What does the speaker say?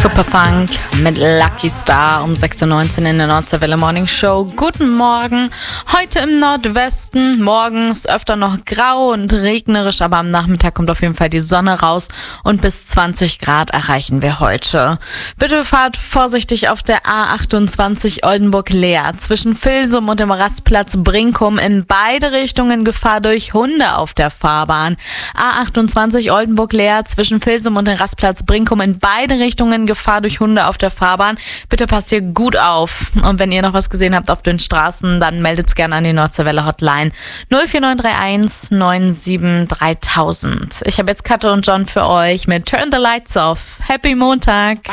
Superfunk mit Lucky Star um 6.19 Uhr in der Nordseewelle Morning Show. Guten Morgen. Heute im Nordwesten, morgens öfter noch grau und regnerisch, aber am Nachmittag kommt auf jeden Fall die Sonne raus und bis 20 Grad erreichen wir heute. Bitte fahrt vorsichtig auf der A28 Oldenburg-Leer zwischen Vilsum und dem Rastplatz Brinkum in beide Richtungen Gefahr durch Hunde auf der Fahrbahn. A28 Oldenburg-Leer zwischen Vilsum und dem Rastplatz Brinkum in beide Richtungen Gefahr durch Hunde auf der Fahrbahn. Bitte passt hier gut auf. Und wenn ihr noch was gesehen habt auf den Straßen, dann meldet's gerne an die Nordseewelle Hotline 04931 97 3000. Ich habe jetzt Kathe und John für euch mit Turn the Lights Off. Happy Montag!